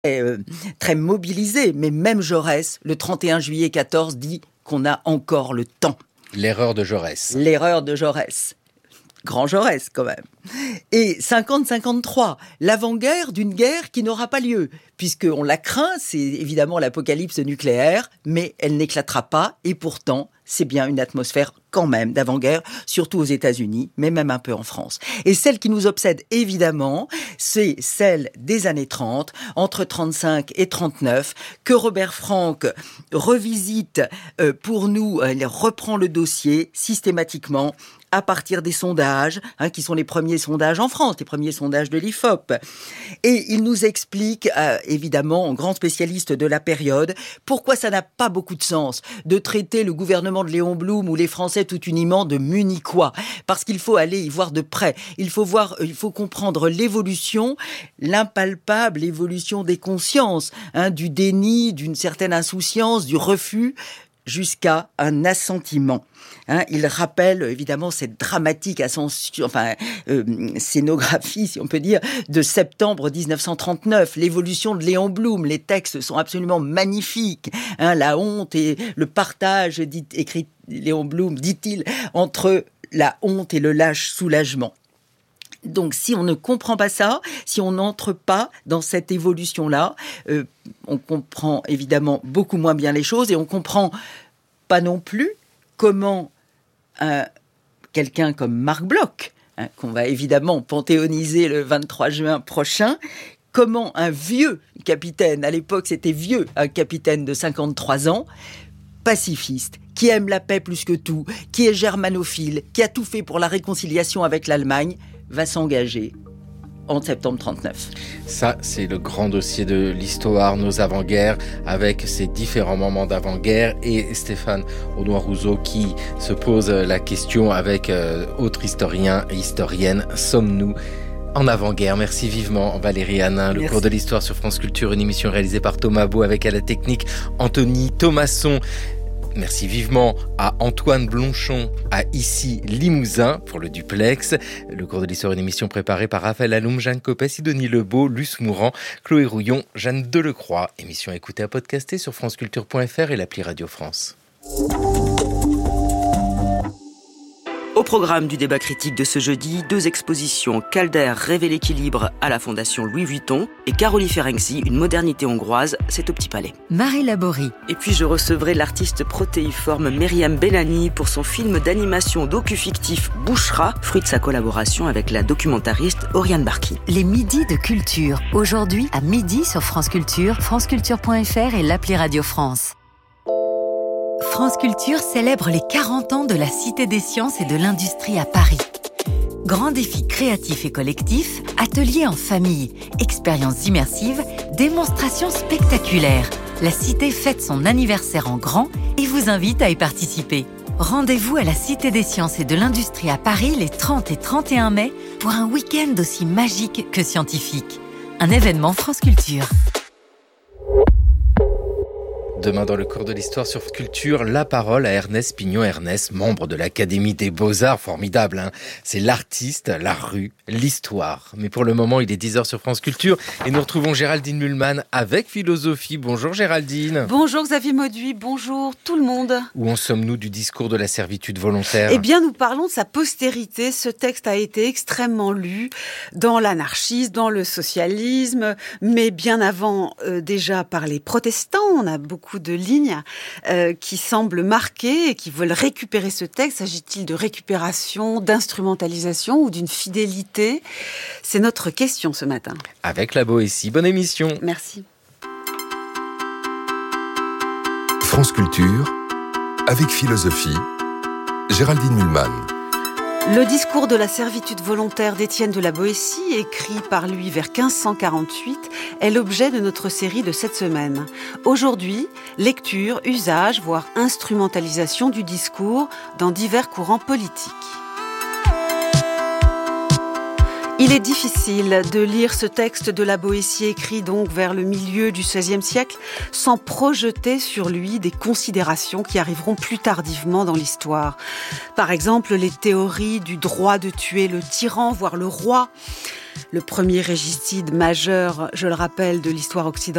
très mobilisé. Mais même Jaurès, le 31 juillet 14, dit qu'on a encore le temps. L'erreur de Jaurès. L'erreur de Jaurès. Grand Jaurès, quand même. Et 50-53, l'avant-guerre d'une guerre qui n'aura pas lieu, puisqu'on la craint, c'est évidemment l'apocalypse nucléaire, mais elle n'éclatera pas, et pourtant, c'est bien une atmosphère quand même d'avant-guerre, surtout aux États-Unis, mais même un peu en France. Et celle qui nous obsède, évidemment, c'est celle des années 30, entre 35 et 39, que Robert Frank revisite pour nous, il reprend le dossier systématiquement, à partir des sondages, qui sont les premiers sondages en France, les premiers sondages de l'IFOP. Et il nous explique, évidemment, en grand spécialiste de la période, pourquoi ça n'a pas beaucoup de sens de traiter le gouvernement de Léon Blum ou les Français tout uniment de Munichois. Parce qu'il faut aller y voir de près. Il faut comprendre l'évolution, l'impalpable évolution des consciences, du déni, d'une certaine insouciance, du refus, jusqu'à un assentiment. Il rappelle évidemment cette dramatique scénographie, si on peut dire, de septembre 1939, l'évolution de Léon Blum. Les textes sont absolument magnifiques. La honte et le partage, écrit Léon Blum, dit-il, entre la honte et le lâche soulagement. Donc, si on ne comprend pas ça, si on n'entre pas dans cette évolution-là, on comprend évidemment beaucoup moins bien les choses et on comprend pas non plus comment quelqu'un comme Marc Bloch, qu'on va évidemment panthéoniser le 23 juin prochain, comment un vieux capitaine, à l'époque c'était vieux, un capitaine de 53 ans, pacifiste, qui aime la paix plus que tout, qui est germanophile, qui a tout fait pour la réconciliation avec l'Allemagne, va s'engager en septembre 39. Ça, c'est le grand dossier de l'histoire, nos avant-guerres, avec ces différents moments d'avant-guerre, et Stéphane Audouin-Rousseau qui se pose la question avec autres historiens et historiennes, sommes-nous en avant-guerre? Merci vivement Valérie Hanin. Le cours de l'histoire sur France Culture, une émission réalisée par Thomas Beau avec à la technique Anthony Thomasson. Merci vivement à Antoine Blonchon, à Ici Limousin pour le duplex. Le cours de l'histoire, une émission préparée par Raphaël Alloum, Jeanne Copet, Sidonie Lebeau, Luce Mourant, Chloé Rouillon, Jeanne Delecroix. Émission à écouter, à podcaster sur franceculture.fr et l'appli Radio France. Au programme du débat critique de ce jeudi, 2 expositions, Calder révèle l'équilibre à la Fondation Louis Vuitton et Caroli Ferenczi, une modernité hongroise, c'est au Petit Palais. Marie Laborie. Et puis je recevrai l'artiste protéiforme Myriam Bellani pour son film d'animation docu-fictif Bouchra, fruit de sa collaboration avec la documentariste Oriane Barki. Les midis de culture, aujourd'hui à midi sur France Culture, franceculture.fr et l'appli Radio France. France Culture célèbre les 40 ans de la Cité des Sciences et de l'Industrie à Paris. Grands défis créatifs et collectifs, ateliers en famille, expériences immersives, démonstrations spectaculaires. La Cité fête son anniversaire en grand et vous invite à y participer. Rendez-vous à la Cité des Sciences et de l'Industrie à Paris les 30 et 31 mai pour un week-end aussi magique que scientifique. Un événement France Culture. Demain, dans le cours de l'histoire sur Culture, la parole à Ernest Pignon. Ernest, membre de l'Académie des Beaux-Arts, formidable, c'est l'artiste, la rue, l'histoire. Mais pour le moment, il est 10h sur France Culture et nous retrouvons Géraldine Mühlmann avec Philosophie. Bonjour Géraldine. Bonjour Xavier Mauduit, bonjour tout le monde. Où en sommes-nous du discours de la servitude volontaire ? Eh bien, nous parlons de sa postérité. Ce texte a été extrêmement lu dans l'anarchisme, dans le socialisme, mais bien avant déjà par les protestants. On a beaucoup de lignes qui semblent marquées et qui veulent récupérer ce texte. S'agit-il de récupération, d'instrumentalisation ou d'une fidélité ? C'est notre question ce matin. Avec la Boétie, bonne émission. Merci. France Culture, avec Philosophie, Géraldine Mühlmann. Le discours de la servitude volontaire d'Étienne de la Boétie, écrit par lui vers 1548, est l'objet de notre série de cette semaine. Aujourd'hui, lecture, usage, voire instrumentalisation du discours dans divers courants politiques. Il est difficile de lire ce texte de la Boétie écrit donc vers le milieu du XVIe siècle sans projeter sur lui des considérations qui arriveront plus tardivement dans l'histoire. Par exemple, les théories du droit de tuer le tyran, voire le roi. Le premier régicide majeur, je le rappelle, de l'histoire occidentale